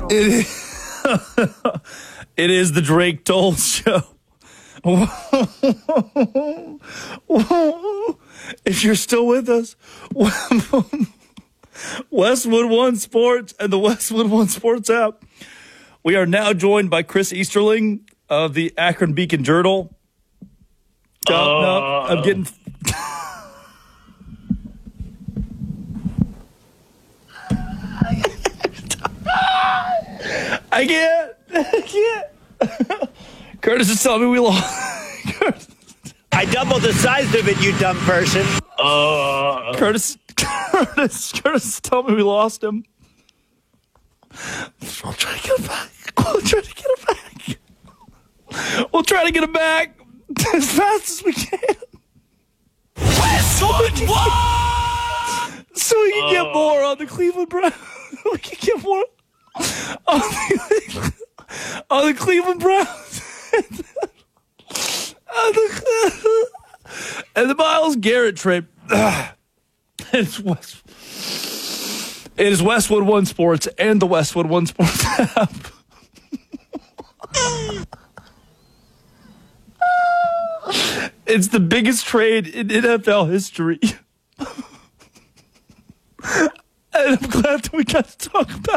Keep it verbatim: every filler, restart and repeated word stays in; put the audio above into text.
It is, it is the Drake Toll Show. If you're still with us, Westwood One Sports and the Westwood One Sports app. We are now joined by Chris Easterling of the Akron Beacon Journal. No, uh, no, I'm getting... I can't. I can't. Curtis is telling me we lost. I doubled the size of it, you dumb person. Uh, Curtis, Curtis, Curtis is telling me we lost him. We'll try to get him back. We'll try to get him back. We'll try to get him back as fast as we can. Westwood One! So we can uh, get more on the Cleveland Browns. We can get more on the, on the Cleveland Browns. and, the, and the Myles Garrett trade. It's West. It is Westwood One Sports and the Westwood One Sports app. It's the biggest trade in N F L history. And I'm glad that we got to talk about it.